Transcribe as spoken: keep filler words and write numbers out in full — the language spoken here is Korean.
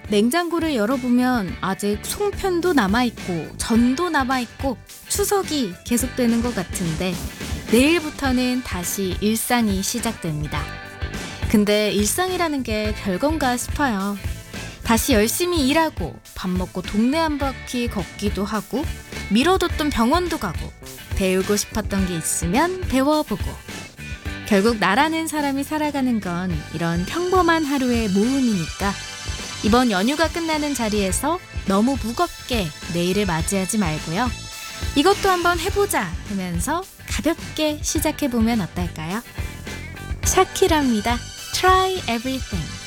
냉장고를 열어보면 아직 송편도 남아있고 전도 남아있고 추석이 계속되는 것 같은데 내일부터는 다시 일상이 시작됩니다. 근데 일상이라는 게 별건가 싶어요. 다시 열심히 일하고 밥 먹고 동네 한 바퀴 걷기도 하고 미뤄뒀던 병원도 가고 배우고 싶었던 게 있으면 배워보고 결국 나라는 사람이 살아가는 건 이런 평범한 하루의 모음이니까 이번 연휴가 끝나는 자리에서 너무 무겁게 내일을 맞이하지 말고요. 이것도 한번 해보자 하면서 가볍게 시작해보면 어떨까요? 샤키라입니다. Try everything.